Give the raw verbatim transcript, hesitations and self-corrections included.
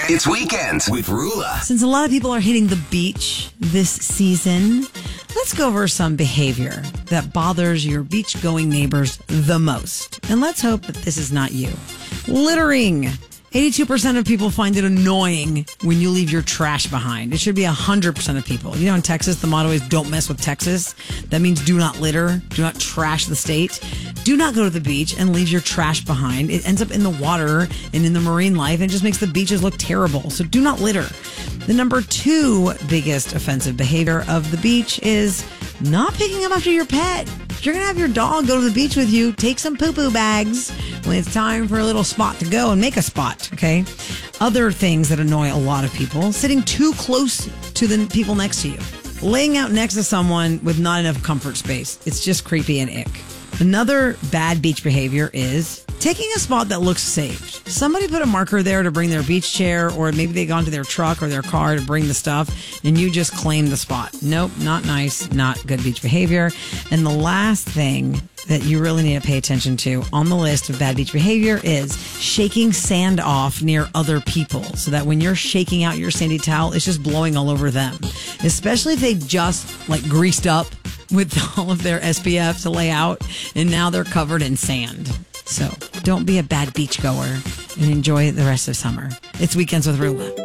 It's Weekends with Rula. Since a lot of people are hitting the beach this season, let's go over some behavior that bothers your beach-going neighbors the most. And let's hope that this is not you. Littering. eighty-two percent of people find it annoying when you leave your trash behind. It should be one hundred percent of people. You know, in Texas, the motto is don't mess with Texas. That means do not litter. Do not trash the state. Do not go to the beach and leave your trash behind. It ends up in the water and in the marine life and just makes the beaches look terrible. So do not litter. The number two biggest offensive behavior of the beach is not picking up after your pet. If you're going to have your dog go to the beach with you, take some poo-poo bags when it's time for a little spot to go and make a spot, okay? Other things that annoy a lot of people, sitting too close to the people next to you. Laying out next to someone with not enough comfort space. It's just creepy and ick. Another bad beach behavior is taking a spot that looks saved. Somebody put a marker there to bring their beach chair, or maybe they got into their truck or their car to bring the stuff, and you just claim the spot. Nope, not nice, not good beach behavior. And the last thing that you really need to pay attention to on the list of bad beach behavior is shaking sand off near other people, so that when you're shaking out your sandy towel, it's just blowing all over them. Especially if they just like greased up with all of their S P F to lay out, and now they're covered in sand. So don't be a bad beach goer and enjoy the rest of summer. It's Weekends with Rula.